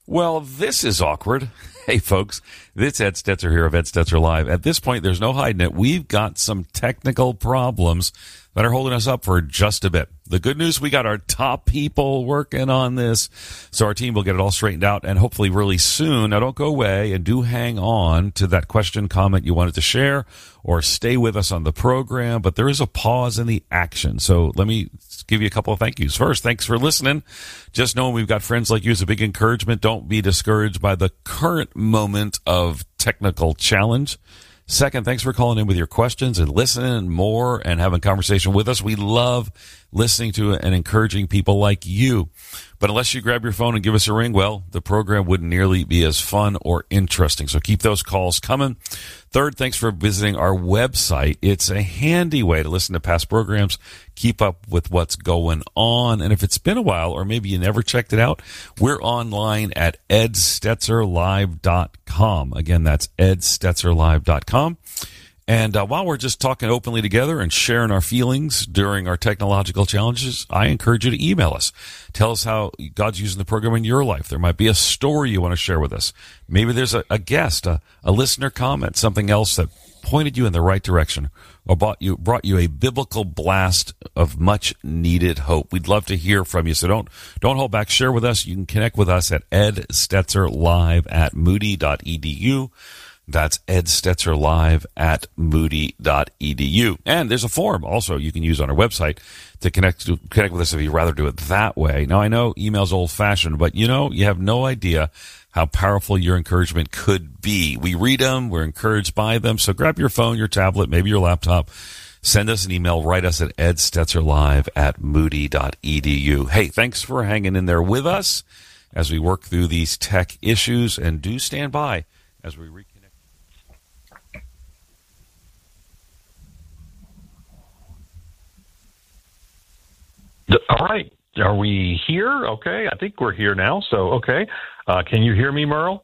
Well, this is awkward. Hey, folks, it's Ed Stetzer here of Ed Stetzer Live. At this point, there's no hiding it. We've got some technical problems that are holding us up for just a bit. The good news, we got our top people working on this, so our team will get it all straightened out, and hopefully really soon. Now, don't go away, and do hang on to that question, comment you wanted to share, or stay with us on the program, but there is a pause in the action. So let me give you a couple of thank yous. First, thanks for listening. Just knowing we've got friends like you is a big encouragement. Don't be discouraged by the current moment of technical challenge. Second, thanks for calling in with your questions and listening more and having conversation with us. We love listening to and encouraging people like you. But unless you grab your phone and give us a ring, well, the program wouldn't nearly be as fun or interesting. So keep those calls coming. Third, thanks for visiting our website. It's a handy way to listen to past programs, keep up with what's going on. And if it's been a while, or maybe you never checked it out, we're online at edstetzerlive.com. Again, that's edstetzerlive.com. And while we're just talking openly together and sharing our feelings during our technological challenges, I encourage you to email us. Tell us how God's using the program in your life. There might be a story you want to share with us. Maybe there's a guest, a listener comment, something else that pointed you in the right direction or brought you a biblical blast of much needed hope. We'd love to hear from you. So don't hold back. Share with us. You can connect with us at edstetzerlive@moody.edu. That's edstetzerlive@moody.edu. And there's a form also you can use on our website to connect with us if you'd rather do it that way. Now, I know email's old-fashioned, but you have no idea how powerful your encouragement could be. We read them. We're encouraged by them. So grab your phone, your tablet, maybe your laptop. Send us an email. Write us at edstetzerlive@moody.edu. Hey, thanks for hanging in there with us as we work through these tech issues. And do stand by as we reconnect. All right. Are we here? Okay. I think we're here now. So, okay. Can you hear me, Merle?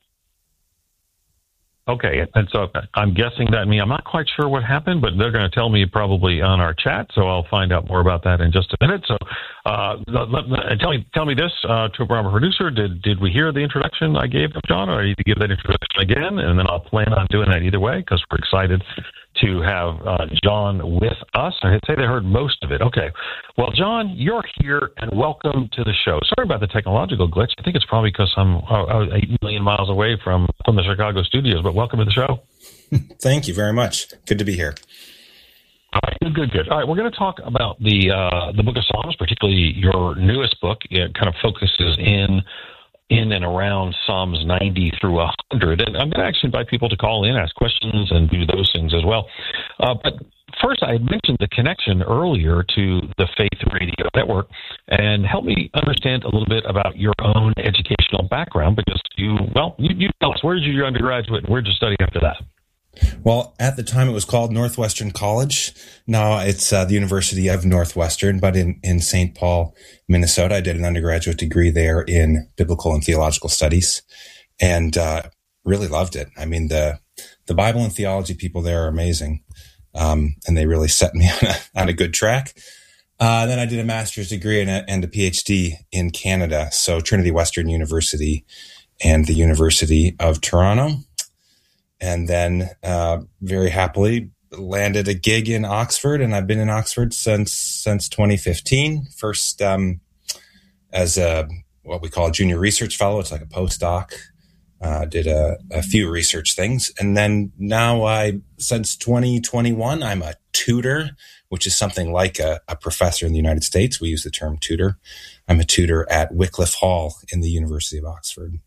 Okay. And so I'm guessing that I'm not quite sure what happened, but they're going to tell me probably on our chat. So I'll find out more about that in just a minute. So tell me this, to our producer, did we hear the introduction I gave them, John, or I need to give that introduction again? And then I'll plan on doing that either way because we're excited to have John with us. I'd say they heard most of it. Okay. Well, John, you're here, and welcome to the show. Sorry about the technological glitch. I think it's probably because I'm 8 million miles away from the Chicago studios, but welcome to the show. Thank you very much. Good to be here. All right, good. All right, we're going to talk about the Book of Psalms, particularly your newest book. It kind of focuses in and around Psalms 90 through 100. And I'm going to actually invite people to call in, ask questions, and do those things as well. But first, I mentioned the connection earlier to the Faith Radio Network. And help me understand a little bit about your own educational background, because you tell us, where did you do your undergraduate and where did you study after that? Well, at the time it was called Northwestern College. Now it's the University of Northwestern, but in St. Paul, Minnesota. I did an undergraduate degree there in biblical and theological studies and really loved it. I mean, the Bible and theology people there are amazing, and they really set me on a good track. Then I did a master's degree and a PhD in Canada, so Trinity Western University and the University of Toronto. And then very happily landed a gig in Oxford, and I've been in Oxford since 2015. First as what we call a junior research fellow. It's like a postdoc. Did a few research things. And then now since 2021, I'm a tutor, which is something like a professor in the United States. We use the term tutor. I'm a tutor at Wycliffe Hall in the University of Oxford.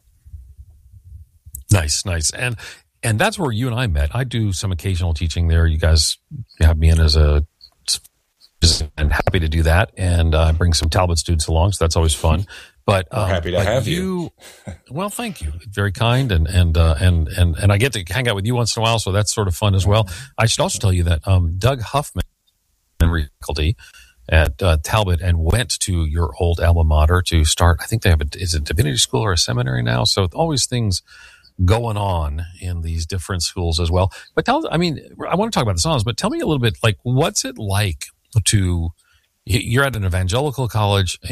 Nice. And that's where you and I met. I do some occasional teaching there. You guys have me in and happy to do that. And bring some Talbot students along, so that's always fun. But we're happy to have you. Well, thank you. Very kind, and I get to hang out with you once in a while, so that's sort of fun as well. I should also tell you that Doug Huffman, faculty at Talbot, and went to your old alma mater to start. I think they have is it divinity school or a seminary now? So always things going on in these different schools as well. But I want to talk about the Psalms, but tell me a little bit, like, what's it like to? You're at an evangelical college